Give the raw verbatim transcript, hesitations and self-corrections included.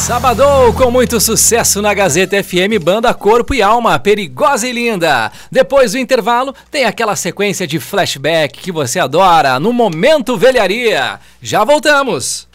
Sabadão com muito sucesso na Gazeta F M, banda Corpo e Alma, Perigosa e Linda. Depois do intervalo, tem aquela sequência de flashback que você adora no Momento Velharia. Já voltamos!